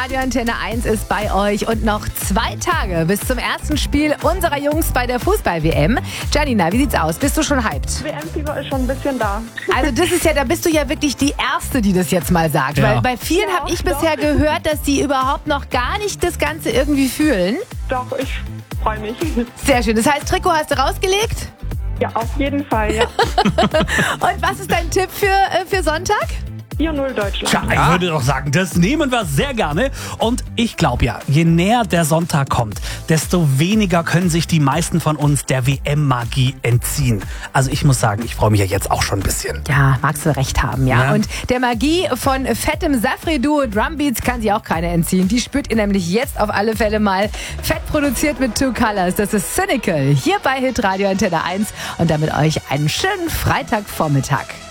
Radio Antenne 1 ist bei euch und noch 2 Tage bis zum ersten Spiel unserer Jungs bei der Fußball-WM. Janina, wie sieht's aus? Bist du schon hyped? WM-Fieber ist schon ein bisschen da. Also das ist ja, da bist du ja wirklich die Erste, die das jetzt mal sagt. Ja. Weil bei vielen habe ich bisher gehört, dass die überhaupt noch gar nicht das Ganze irgendwie fühlen. Doch, ich freue mich. Sehr schön. Das heißt, Trikot hast du rausgelegt? Ja, auf jeden Fall, ja. Und was ist dein Tipp für Sonntag? 4-0 Deutschland. Tja, ich würde doch sagen, das nehmen wir sehr gerne. Und ich glaube ja, je näher der Sonntag kommt, desto weniger können sich die meisten von uns der WM-Magie entziehen. Also ich muss sagen, ich freue mich ja jetzt auch schon ein bisschen. Ja, magst du recht haben, ja. Ja. Und der Magie von fettem Safri-Duo Drumbeats kann sie auch keine entziehen. Die spürt ihr nämlich jetzt auf alle Fälle mal. Fett produziert mit Two Colors. Das ist Cynical. Hier bei Hitradio Antenne 1. Und damit euch einen schönen Freitagvormittag.